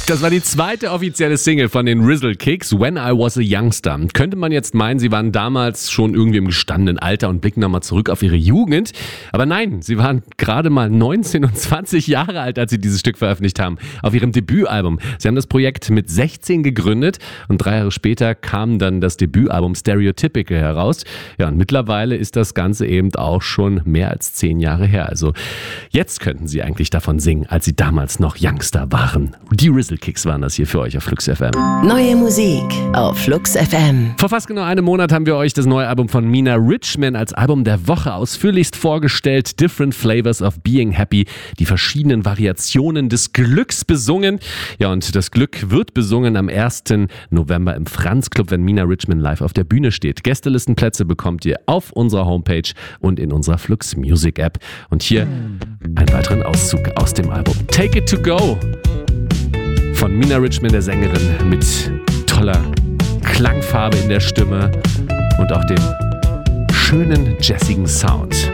Das war die zweite offizielle Single von den Rizzle Kicks, When I Was a Youngster. Könnte man jetzt meinen, sie waren damals schon irgendwie im gestandenen Alter und blicken nochmal zurück auf ihre Jugend. Aber nein, sie waren gerade mal 19 und 20 Jahre alt, als sie dieses Stück veröffentlicht haben, auf ihrem Debütalbum. Sie haben das Projekt mit 16 gegründet und 3 Jahre später kam dann das Debütalbum Stereotypical heraus. Ja, und mittlerweile ist das Ganze eben auch schon mehr als 10 Jahre her. Also jetzt könnten sie eigentlich davon singen, als sie damals noch Youngster waren. Die Rizzle Kicks waren das hier für euch auf Flux FM. Neue Musik auf Flux FM. Vor fast genau einem Monat haben wir euch das neue Album von Mina Richman als Album der Woche ausführlichst vorgestellt. Different Flavors of Being Happy. Die verschiedenen Variationen des Glücks besungen. Ja, und das Glück wird besungen am 1. November im Franz Club, wenn Mina Richman live auf der Bühne steht. Gästelistenplätze bekommt ihr auf unserer Homepage und in unserer Flux Music App. Und hier einen weiteren Auszug aus dem Album. Take It To Go von Mina Richman, der Sängerin, mit toller Klangfarbe in der Stimme und auch dem schönen jazzigen Sound.